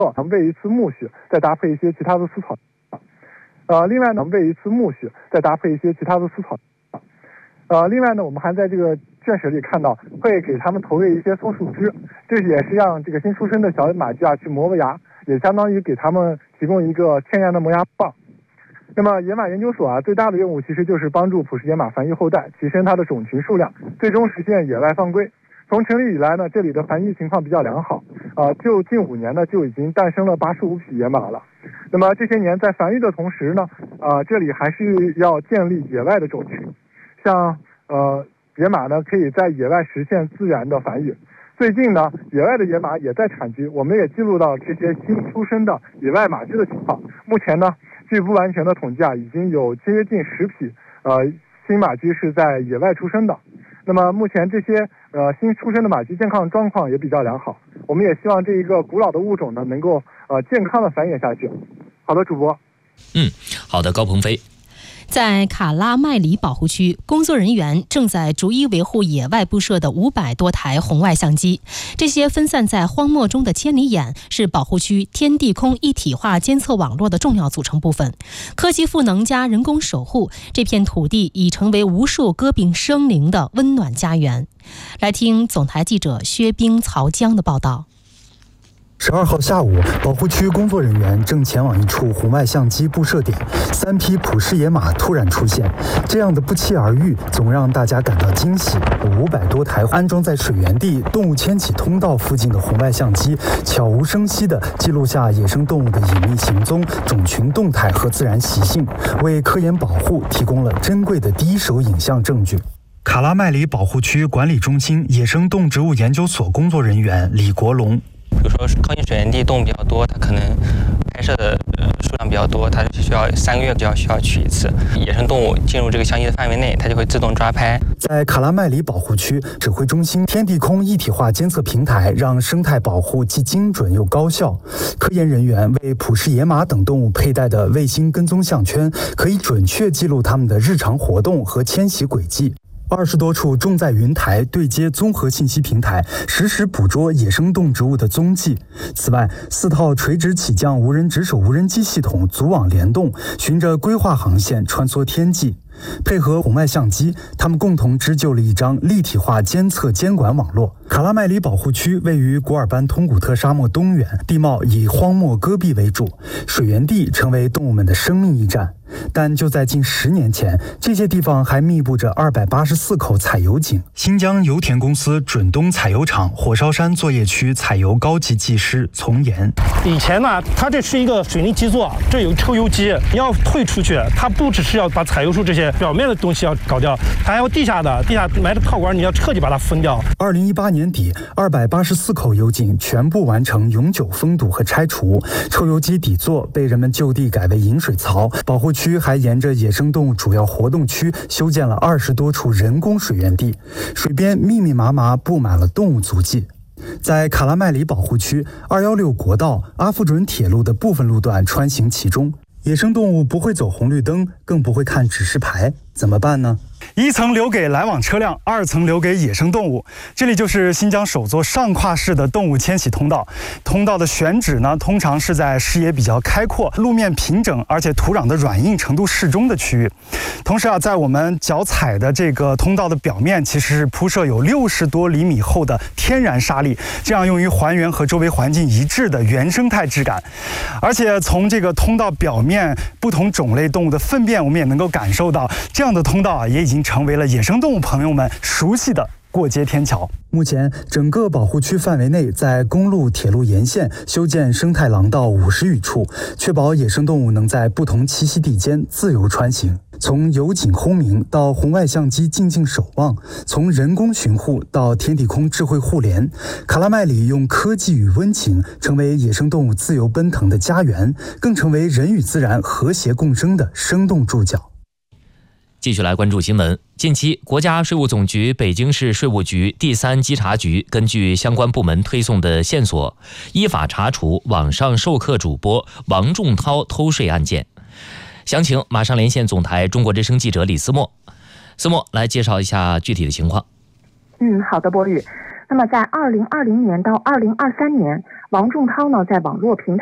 喂一次苜蓿，再搭配一些其他的饲草。另外呢，喂一次苜蓿，再搭配一些其他的饲草。另外呢，我们还在这个圈舍里看到，会给他们投喂一些松树枝，这也是让这个新出生的小马鸡去磨牙，也相当于给他们提供一个天然的磨牙棒。那么野马研究所最大的任务其实就是帮助普氏野马繁育后代，提升它的种群数量，最终实现野外放归。从成立以来呢，这里的繁育情况比较良好，就近5年呢就已经诞生了85匹野马了。那么这些年在繁育的同时呢，这里还是要建立野外的种群，像野马呢可以在野外实现自然的繁育。最近呢，野外的野马也在产居，我们也记录到这些新出生的野外马驹的情况。目前呢，据不完全的统计已经有接近10匹新马驹是在野外出生的。那么目前这些新出生的马驹健康状况也比较良好，我们也希望这一个古老的物种呢能够健康的繁衍下去。好的，主播。 好的，高鹏飞。 在卡拉麦里保护区，工作人员正在逐一维护野外布设的500多台红外相机。这些分散在荒漠中的千里眼是保护区天地空一体化监测网络的重要组成部分。科技赋能加人工守护，这片土地已成为无数歌病生灵的温暖家园。来听总台记者薛冰、曹江的报道。 12号下午，保护区工作人员正前往一处红外相机布设点，3匹普氏野马突然出现，这样的不期而遇总让大家感到惊喜。500多台安装在水源地动物迁徙通道附近的红外相机，悄无声息地记录下野生动物的隐秘行踪、种群动态和自然习性，为科研保护提供了珍贵的第一手影像证据。卡拉麦里保护区管理中心野生动植物研究所工作人员李国龙。 比如说靠近水源地动物比较多，它可能拍摄的数量比较多，它需要3个月需要取一次。野生动物进入这个相机的范围内，它就会自动抓拍。 在卡拉麦里保护区指挥中心天地空一体化监测平台，让生态保护既精准又高效。科研人员为普氏野马等动物佩戴的卫星跟踪项圈，可以准确记录它们的日常活动和迁徙轨迹。20多处重载云台对接综合信息平台，实时捕捉野生动植物的踪迹。此外，4套垂直起降无人值守无人机系统组网联动，循着规划航线穿梭天际。配合红外相机，他们共同织就了一张立体化监测监管网络。卡拉麦里保护区位于古尔班通古特沙漠东缘，地貌以荒漠戈壁为主，水源地成为动物们的生命驿站。但就在近10年前，这些地方还密布着284口采油井。新疆油田公司准东采油厂火烧山作业区采油高级技师从严。 以前呢，它这是一个水泥基座，这有抽油机，你要退出去，它不只是要把采油处这些表面的东西要搞掉，它还有地下埋的套管，你要彻底把它封掉。 2018年底，284口油井全部完成永久封堵和拆除，抽油机底座被人们就地改为饮水槽。保护区还沿着野生动物主要活动区修建了20多处人工水源地，水边密密麻麻布满了动物足迹。在卡拉麦里保护区，216国道、阿夫准铁路的部分路段穿行其中。野生动物不会走红绿灯，更不会看指示牌，怎么办呢？1层留给来往车辆，2层留给野生动物。这里就是新疆首座上跨式的动物迁徙通道。通道的选址呢，通常是在视野比较开阔、路面平整，而且土壤的软硬程度适中的区域。同时在我们脚踩的这个通道的表面，其实是铺设有60多厘米厚的天然沙砾，这样用于还原和周围环境一致的原生态质感。而且从这个通道表面不同种类动物的粪便，我们也能够感受到，这样的通道也已经成为了野生动物朋友们熟悉的过街天桥。目前整个保护区范围内，在公路、铁路沿线修建生态廊道50余处，确保野生动物能在不同栖息地间自由穿行。从油井轰鸣到红外相机静静守望，从人工巡护到天地空智慧互联，卡拉麦里用科技与温情成为野生动物自由奔腾的家园，更成为人与自然和谐共生的生动注脚。 继续来关注新闻。近期，国家税务总局北京市税务局第3稽查局根据相关部门推送的线索，依法查处网上授课主播王仲涛偷税案件。详情马上连线总台中国之声记者李思墨。思墨来介绍一下具体的情况。 好的，波宇。那么在2020年到2023年， 王仲涛呢在网络平台